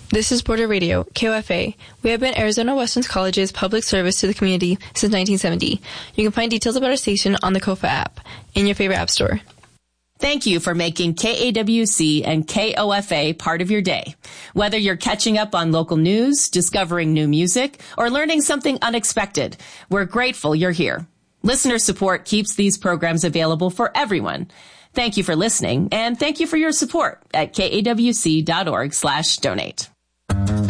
This is Border Radio, KOFA. We have been Arizona Western College's public service to the community since 1970. You can find details about our station on the KOFA app in your favorite app store. Thank you for making KAWC and KOFA part of your day. Whether you're catching up on local news, discovering new music, or learning something unexpected, we're grateful you're here. Listener support keeps these programs available for everyone. Thank you for listening, and thank you for your support at kawc.org/donate.